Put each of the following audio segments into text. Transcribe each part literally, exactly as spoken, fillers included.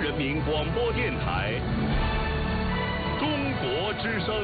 人民广播电台中国之声。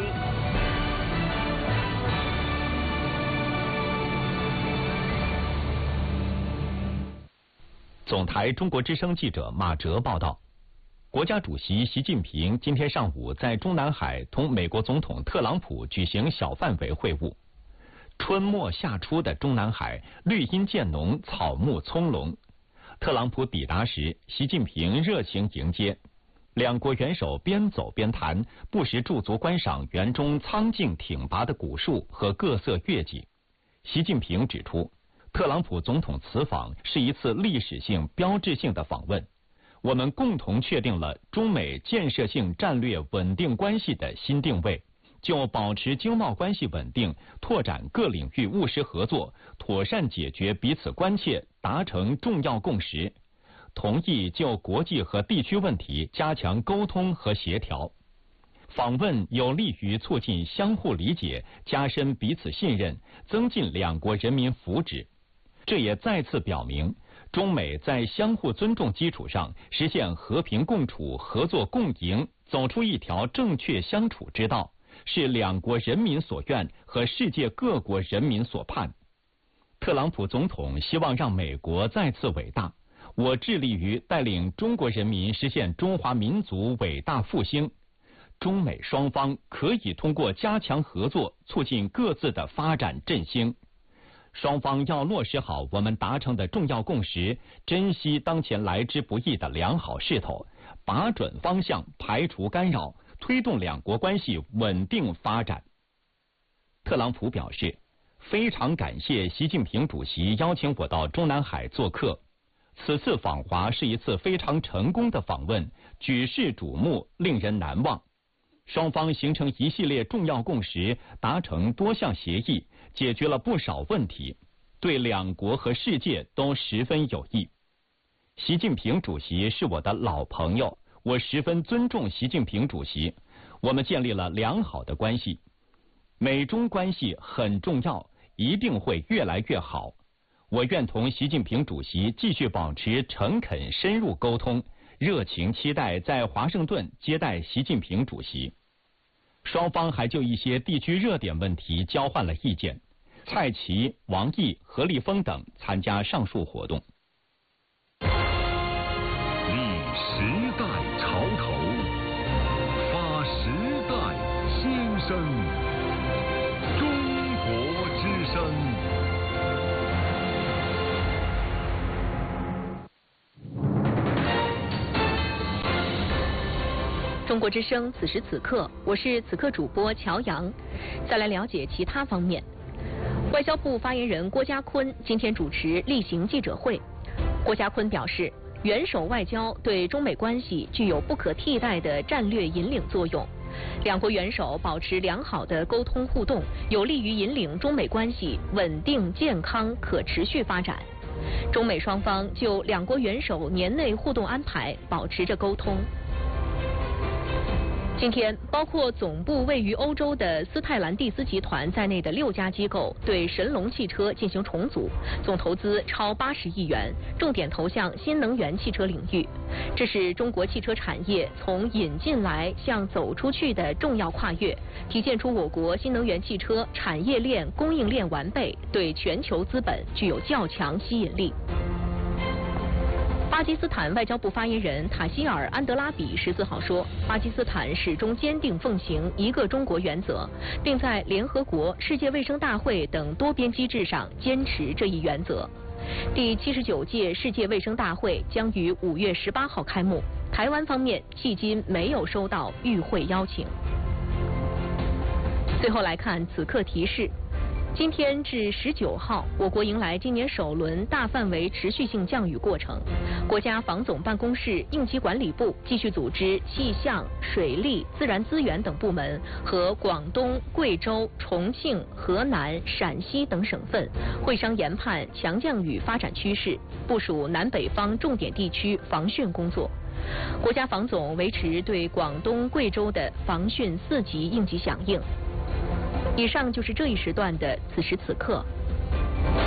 总台中国之声记者马哲报道，国家主席习近平今天上午在中南海同美国总统特朗普举行小范围会晤。春末夏初的中南海绿荫渐浓，草木葱茏。特朗普抵达时，习近平热情迎接，两国元首边走边谈，不时驻足观赏园中苍劲挺拔的古树和各色月季。习近平指出，特朗普总统此访是一次历史性、标志性的访问，我们共同确定了中美建设性战略稳定关系的新定位，就保持经贸关系稳定、拓展各领域务实合作、妥善解决彼此关切达成重要共识，同意就国际和地区问题加强沟通和协调。访问有利于促进相互理解，加深彼此信任，增进两国人民福祉。这也再次表明，中美在相互尊重基础上实现和平共处、合作共赢，走出一条正确相处之道，是两国人民所愿和世界各国人民所盼。特朗普总统希望让美国再次伟大，我致力于带领中国人民实现中华民族伟大复兴。中美双方可以通过加强合作，促进各自的发展振兴。双方要落实好我们达成的重要共识，珍惜当前来之不易的良好势头，把准方向，排除干扰，推动两国关系稳定发展。特朗普表示，非常感谢习近平主席邀请我到中南海做客，此次访华是一次非常成功的访问，举世瞩目，令人难忘。双方形成一系列重要共识，达成多项协议，解决了不少问题，对两国和世界都十分有益。习近平主席是我的老朋友，我十分尊重习近平主席，我们建立了良好的关系。美中关系很重要，一定会越来越好。我愿同习近平主席继续保持诚恳深入沟通，热情期待在华盛顿接待习近平主席。双方还就一些地区热点问题交换了意见，蔡奇、王毅、何立峰等参加上述活动。 立时代潮头，发时代新生，中国之声。 中国之声，此时此刻，我是此刻主播乔阳。再来了解其他方面。外交部发言人郭家坤今天主持例行记者会。郭家坤表示，元首外交对中美关系具有不可替代的战略引领作用。两国元首保持良好的沟通互动，有利于引领中美关系稳定、健康、可持续发展。中美双方就两国元首年内互动安排保持着沟通。今天，包括总部位于欧洲的斯泰兰蒂斯集团在内的六家机构对神龙汽车进行重组，总投资超八十亿元，重点投向新能源汽车领域。这是中国汽车产业从引进来向走出去的重要跨越，体现出我国新能源汽车产业链供应链完备，对全球资本具有较强吸引力。巴基斯坦外交部发言人塔希尔·安德拉比十四号说，巴基斯坦始终坚定奉行一个中国原则，并在联合国、世界卫生大会等多边机制上坚持这一原则。第七十九届世界卫生大会将于五月十八号开幕，台湾方面迄今没有收到与会邀请。最后来看此刻提示。今天至十九号，我国迎来今年首轮大范围持续性降雨过程。国家防总办公室应急管理部继续组织气象、水利、自然资源等部门和广东、贵州、重庆、河南、陕西等省份会商研判强降雨发展趋势，部署南北方重点地区防汛工作。国家防总维持对广东、贵州的防汛四级应急响应。以上就是这一时段的此时此刻。